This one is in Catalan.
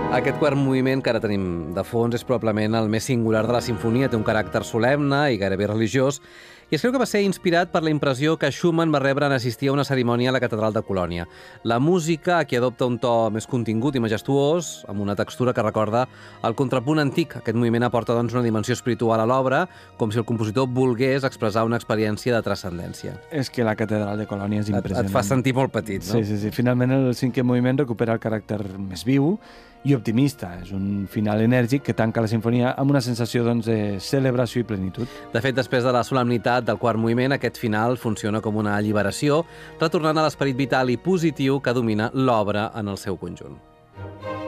Aquest quart moviment que ara tenim de fons és probablement el més singular de la sinfonia. Té un caràcter solemne i gairebé religiós, i es creu que va ser inspirat per la impressió que Schumann va rebre en assistir a una cerimònia a la catedral de Colònia. La música aquí adopta un to més contingut i majestuós, amb una textura que recorda el contrapunt antic. Aquest moviment aporta doncs, una dimensió espiritual a l'obra, com si el compositor volgués expressar una experiència de transcendència. És que la catedral de Colònia és impressionant. Et fa sentir molt petit, no? Sí. Finalment el cinquè moviment recupera el caràcter més viu i optimista. És un final enèrgic que tanca la sinfonia amb una sensació de celebració i plenitud. De fet, després de la solemnitat del quart moviment, aquest final funciona com una alliberació, retornant a l'esperit vital i positiu que domina l'obra en el seu conjunt.